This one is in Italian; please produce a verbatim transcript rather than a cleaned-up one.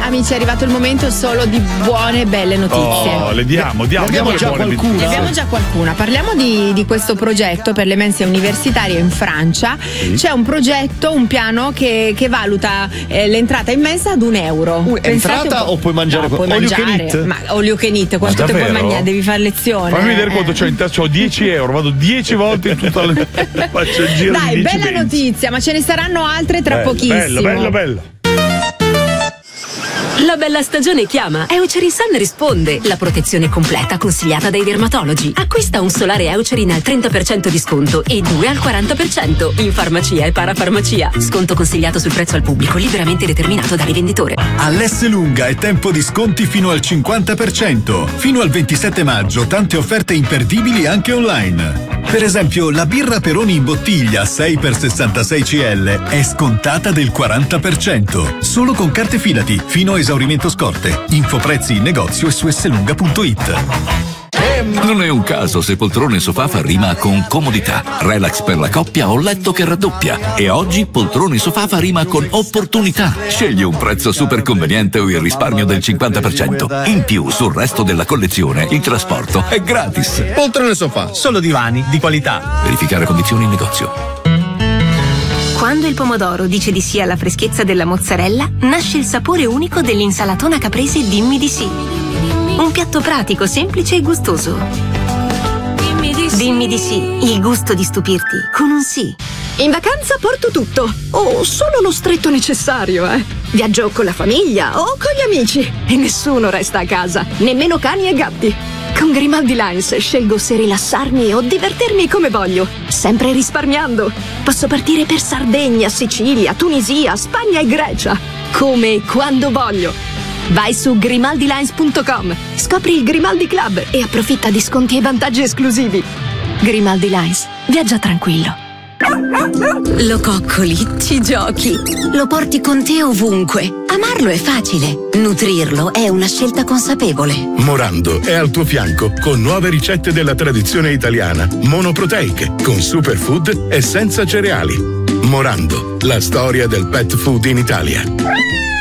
amici, è arrivato il momento solo di buone e belle notizie. Oh, le diamo, diamo, abbiamo diamo già le buone qualcuna. Ne abbiamo già qualcuna. Parliamo di, di questo progetto per le mense universitarie in Francia. Sì. C'è un progetto, un piano che, che valuta eh, l'entrata in mensa ad un euro. Uh, Pensate entrata un po'. o puoi mangiare No, puoi all you can mangiare, eat? ma all you can eat, quanto Ma te puoi davvero? mangiare? Devi fare lezione. Fammi vedere eh. quanto c'ho in tasca, ho dieci euro, vado dieci volte in tutta la. Faccio il giro Dai, di dieci bella mense. notizia, ma ce ne saranno altre tra Bello, pochissimo. Bello, bello, bello. La bella stagione chiama. Eucerin Sun risponde. La protezione completa consigliata dai dermatologi. Acquista un solare Eucerin al trenta per cento di sconto e due al quaranta per cento in farmacia e parafarmacia. Sconto consigliato sul prezzo al pubblico, liberamente determinato dal rivenditore. All'Esselunga è tempo di sconti fino al cinquanta per cento. Fino al ventisette maggio tante offerte imperdibili anche online. Per esempio, la birra Peroni in bottiglia sei per sessantasei centilitri è scontata del quaranta per cento. Solo con carte Fidati, fino a esaurimento scorte. Info prezzi in negozio e su esselunga punto it. Non è un caso se poltrone sofà fa rima con comodità, relax per la coppia o letto che raddoppia. E oggi poltrone sofà fa rima con opportunità. Scegli un prezzo super conveniente o il risparmio del cinquanta per cento. In più, sul resto della collezione, il trasporto è gratis. Poltrone sofà, solo divani di qualità. Verificare condizioni in negozio. Quando il pomodoro dice di sì alla freschezza della mozzarella, nasce il sapore unico dell'insalatona caprese Dimmi di sì. Un piatto pratico, semplice e gustoso. Dimmi di sì, il gusto di stupirti con un sì. In vacanza porto tutto, o solo lo stretto necessario, eh. Viaggio con la famiglia o con gli amici e nessuno resta a casa, nemmeno cani e gatti. Con Grimaldi Lines scelgo se rilassarmi o divertirmi come voglio, sempre risparmiando. Posso partire per Sardegna, Sicilia, Tunisia, Spagna e Grecia, come e quando voglio. Vai su grimaldi lines punto com, scopri il Grimaldi Club e approfitta di sconti e vantaggi esclusivi. Grimaldi Lines, viaggia tranquillo. Lo coccoli, ci giochi, lo porti con te ovunque. Amarlo è facile, nutrirlo è una scelta consapevole. Morando è al tuo fianco con nuove ricette della tradizione italiana, monoproteiche, con superfood e senza cereali. Morando, la storia del pet food in Italia.